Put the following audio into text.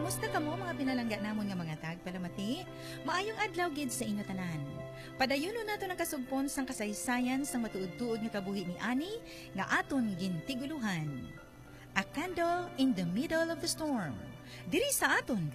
Kamusta kamo mga pinalangga namon nga mga tagpalamati? Maayong adlaw gid sa inyo tanan. Padayuno nato ng kasugpon sang kasaysayan sang matuod-tuod nga kabuhi ni Ani nga aton gintiguluhan. A Candle in the Middle of the Storm. Diri sa aton